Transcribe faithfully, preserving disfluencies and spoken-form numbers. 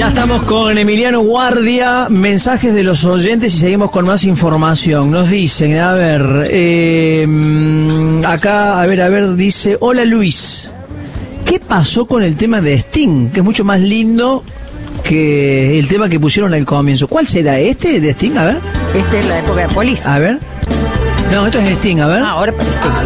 Ya estamos con Emiliano Guardia, mensajes de los oyentes y seguimos con más información. Nos dicen, a ver, eh, acá, a ver, a ver, dice, hola Luis, ¿qué pasó con el tema de Sting? Que es mucho más lindo que el tema que pusieron al comienzo. ¿Cuál será este de Sting? A ver. Esta es la época de Police. A ver. No, esto es Sting, a ver. Ah, ahora para Sting.